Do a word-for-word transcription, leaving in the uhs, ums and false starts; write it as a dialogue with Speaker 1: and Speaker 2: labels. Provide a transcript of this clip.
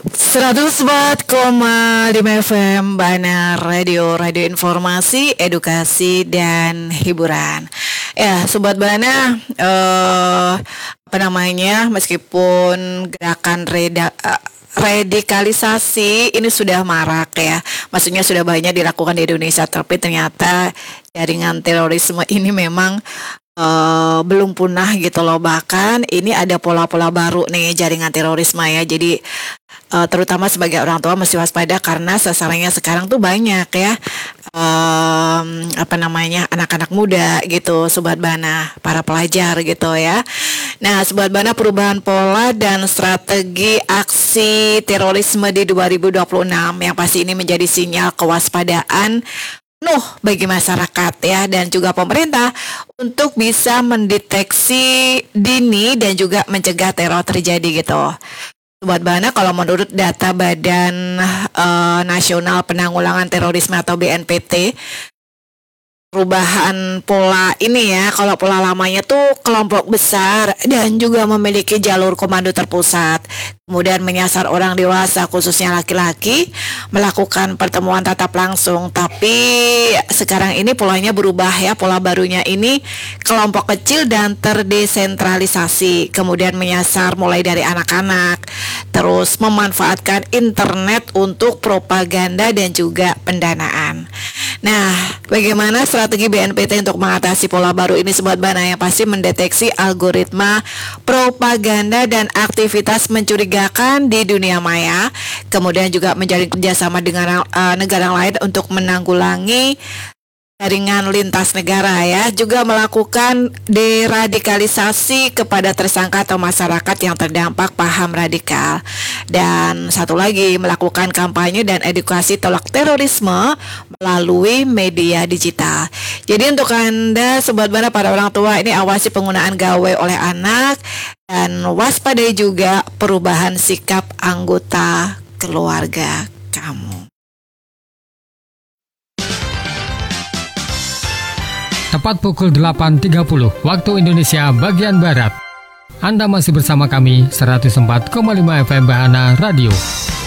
Speaker 1: seratus empat koma lima F M Bana Radio, radio informasi, edukasi, dan hiburan. Ya, Sobat Bana, eh, apa namanya, meskipun gerakan reda, eh, radikalisasi ini sudah marak ya, maksudnya sudah banyak dilakukan di Indonesia, tapi ternyata jaringan terorisme ini memang Uh, belum punah gitu loh. Bahkan ini ada pola-pola baru nih jaringan terorisme ya. Jadi uh, terutama sebagai orang tua mesti waspada karena sasarannya sekarang tuh banyak ya, um, apa namanya, anak-anak muda gitu, Sobat Bana, para pelajar gitu ya. Nah, Sobat Bana, perubahan pola dan strategi aksi terorisme di dua ribu dua puluh enam yang pasti ini menjadi sinyal kewaspadaan Nuh bagi masyarakat ya, dan juga pemerintah untuk bisa mendeteksi dini dan juga mencegah teror terjadi gitu. Sobat Bana, kalau menurut data Badan uh, Nasional Penanggulangan Terorisme atau B N P T, perubahan pola ini ya, kalau pola lamanya tuh kelompok besar dan juga memiliki jalur komando terpusat, kemudian menyasar orang dewasa khususnya laki-laki, melakukan pertemuan tatap langsung. Tapi sekarang ini polanya berubah ya, pola barunya ini kelompok kecil dan terdesentralisasi, kemudian menyasar mulai dari anak-anak, terus memanfaatkan internet untuk propaganda dan juga pendanaan. Nah, bagaimana strategi B N P T untuk mengatasi pola baru ini, Sobat Bana? Yang pasti mendeteksi algoritma propaganda dan aktivitas mencurigakan di dunia maya, kemudian juga menjalin kerjasama dengan uh, negara lain untuk menanggulangi jaringan lintas negara ya, juga melakukan deradikalisasi kepada tersangka atau masyarakat yang terdampak paham radikal, dan satu lagi melakukan kampanye dan edukasi tolak terorisme melalui media digital. Jadi untuk Anda Sobat Bana, para orang tua, ini awasi penggunaan gawai oleh anak dan waspadai juga perubahan sikap anggota keluarga kamu.
Speaker 2: Tepat pukul delapan tiga puluh waktu Indonesia bagian Barat. Anda masih bersama kami seratus empat koma lima F M Bahana Radio.